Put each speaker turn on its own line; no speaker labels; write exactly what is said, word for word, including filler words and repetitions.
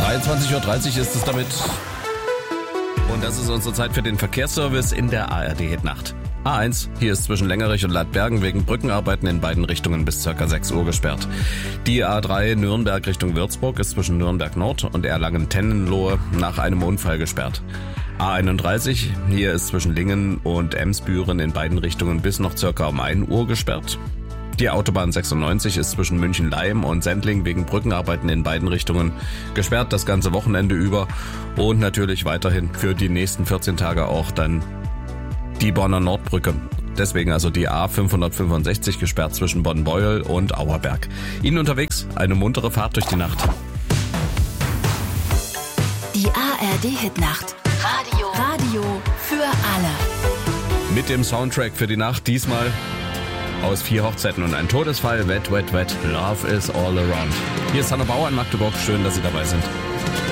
dreiundzwanzig Uhr dreißig ist es damit. Und das ist unsere Zeit für den Verkehrsservice in der A R D-Hitnacht. A eins, hier ist zwischen Längerich und Ladbergen wegen Brückenarbeiten in beiden Richtungen bis ca. sechs Uhr gesperrt. Die A drei Nürnberg Richtung Würzburg ist zwischen Nürnberg Nord und Erlangen-Tennenlohe nach einem Unfall gesperrt. A einunddreißig, hier ist zwischen Lingen und Emsbüren in beiden Richtungen bis noch ca. um ein Uhr gesperrt. Die Autobahn sechsundneunzig ist zwischen München-Leim und Sendling wegen Brückenarbeiten in beiden Richtungen gesperrt das ganze Wochenende über und natürlich weiterhin für die nächsten vierzehn Tage auch dann die Bonner Nordbrücke. Deswegen also die A fünfhundertfünfundsechzig gesperrt zwischen Bonn-Beuel und Auerberg. Ihnen unterwegs eine muntere Fahrt durch die Nacht.
Die A R D-Hitnacht. Radio. Radio für alle.
Mit dem Soundtrack für die Nacht diesmal aus vier Hochzeiten und ein Todesfall. Wet, wet, wet. Love is all around. Hier ist Hanna Bauer in Magdeburg. Schön, dass Sie dabei sind.